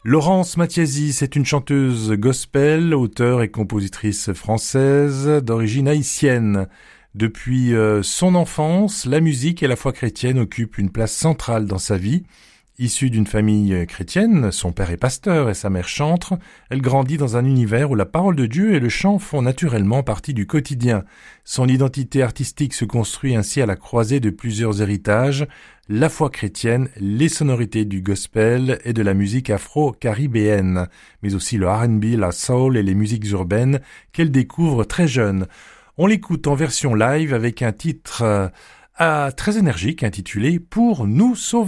Laurence Mathiasi, c'est une chanteuse gospel, auteure et compositrice française d'origine haïtienne. Depuis son enfance, la musique et la foi chrétienne occupent une place centrale dans sa vie. Issue d'une famille chrétienne, son père est pasteur et sa mère chantre, elle grandit dans un univers où la parole de Dieu et le chant font naturellement partie du quotidien. Son identité artistique se construit ainsi à la croisée de plusieurs héritages, la foi chrétienne, les sonorités du gospel et de la musique afro-caribéenne, mais aussi le R&B, la soul et les musiques urbaines qu'elle découvre très jeune. On l'écoute en version live avec un titre très énergique intitulé « Pour nous sauver ».